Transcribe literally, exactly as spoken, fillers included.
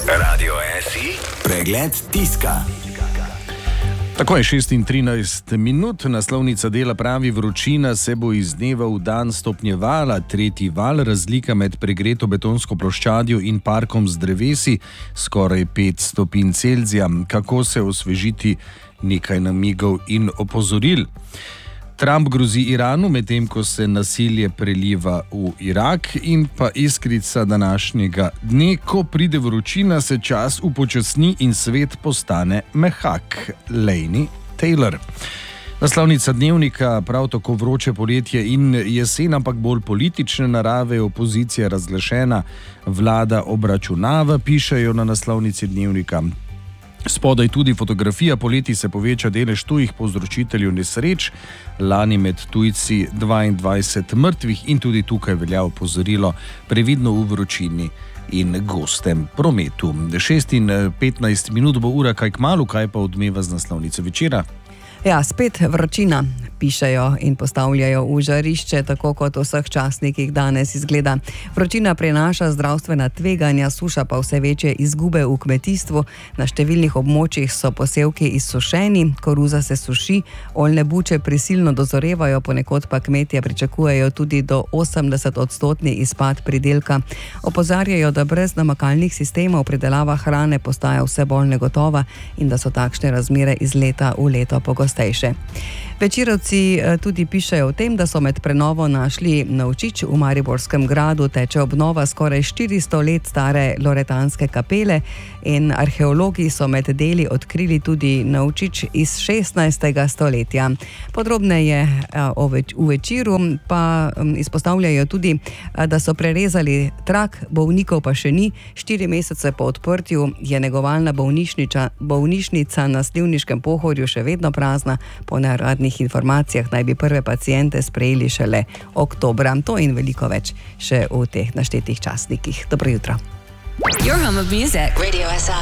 Radio S I, pregled tiska. Tako je šest in trinajst minut, naslovnica Dela pravi: vročina se bo iz dneva v dan stopnjevala, tretji val, razlika med pregreto betonsko ploščadjo in parkom z drevesi, skoraj pet stopinj Celzija. Kako se osvežiti? Nekaj namigov in opozoril. Trump grozi Iranu, medtem ko se nasilje preliva v Irak, in pa iskrica današnjega dne: ko pride vročina, se čas upočasni in svet postane mehak. Laini Taylor. Naslovnica Dnevnika: prav tako vroče poletje in jesen, ampak bolj politične narave, opozicija razglašena, vlada obračunava, pišejo na naslovnici Dnevnika. Spodaj tudi fotografija: poleti se poveča delež tujih povzročiteljev nesreč, lani med tujci dvaindvajset mrtvih, in tudi tukaj velja opozorilo: previdno v vročini in gostem prometu. šest in petnajst minut bo ura, kaj kmalu, kaj pa odmeva z naslovnice Večera. Ja, spet vročina, pišejo in postavljajo v žarišče, tako kot v vseh časnikih danes izgleda. Vročina prinaša zdravstvena tveganja, suša pa vse večje izgube v kmetijstvu. Na številnih območjih so posevki izsušeni, koruza se suši, oljne buče prisilno dozorevajo, ponekod pa kmetje pričakujejo tudi do osemdeset odstotni izpad pridelka. Opozarjajo, da brez namakalnih sistemov pridelava hrane postaja vse bolj negotova in da so takšne razmere iz leta v leto pogostejše. Večerovci tudi pišejo o tem, da so med prenovo našli Novčič. V Mariborskem gradu teče obnova skoraj štiristo let stare loretanske kapele in arheologi so med deli odkrili tudi Novčič iz šestnajstega stoletja. Podrobneje v Večeru pa izpostavljajo tudi, da so prerezali trak, bolnikov pa še ni. Štiri mesece po odprtju je negovalna bolnišnica na Slivniškem Pohorju še vedno prazna. Po neuradnih informacijah naj bi prve paciente sprejeli šele oktobra. To in veliko več še v teh naštetih časnikih. Dobro jutro. Your home of music, Radio S I.